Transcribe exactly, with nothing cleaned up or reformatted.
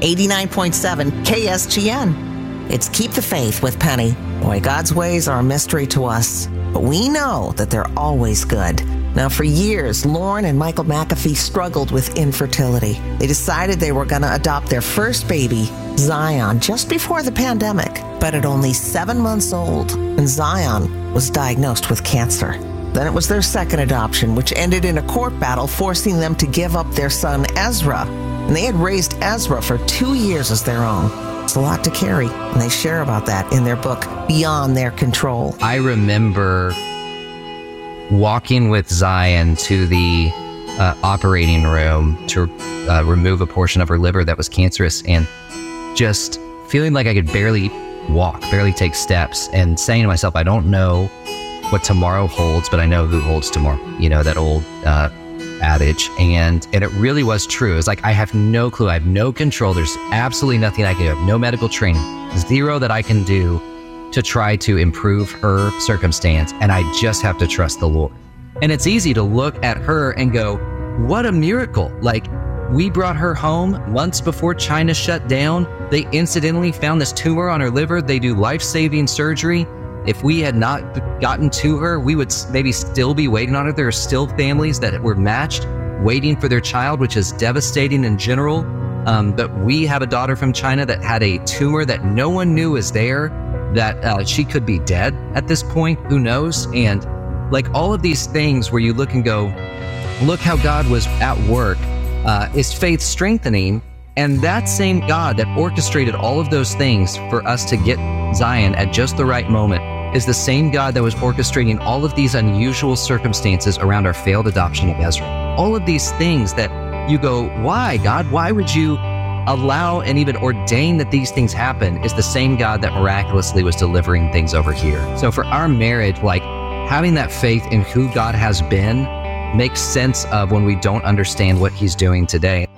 eighty-nine point seven K S G N. It's Keep the Faith with Penny. Boy, God's ways are a mystery to us, but we know that they're always good. Now, for years, Lauren and Michael McAfee struggled with infertility. They decided they were going to adopt their first baby, Zion, just before the pandemic. But at only seven months old, and Zion was diagnosed with cancer. Then it was their second adoption, which ended in a court battle, forcing them to give up their son, Ezra. And they had raised Ezra for two years as their own. It's a lot to carry, and they share about that in their book, Beyond Their Control. I remember walking with Zion to the uh, operating room to uh, remove a portion of her liver that was cancerous, and just feeling like I could barely walk, barely take steps, and saying to myself, I don't know what tomorrow holds, but I know who holds tomorrow. You know, that old uh, adage. And and it really was true. It's like, I have no clue. I have no control. There's absolutely nothing I can do. I have no medical training, zero that I can do to try to improve her circumstance. And I just have to trust the Lord. And it's easy to look at her and go, what a miracle. Like, we brought her home months before China shut down. They incidentally found this tumor on her liver. They do life-saving surgery. If we had not gotten to her, we would maybe still be waiting on her. There are still families that were matched, waiting for their child, which is devastating in general. Um, but we have a daughter from China that had a tumor that no one knew was there, that uh, she could be dead at this point, who knows? And like all of these things where you look and go, look how God was at work, uh, is faith strengthening. And that same God that orchestrated all of those things for us to get Zion at just the right moment is the same God that was orchestrating all of these unusual circumstances around our failed adoption of Ezra. All of these things that you go, why, God? Why would you allow and even ordain that these things happen, is the same God that miraculously was delivering things over here. So for our marriage, like, having that faith in who God has been makes sense of when we don't understand what he's doing today.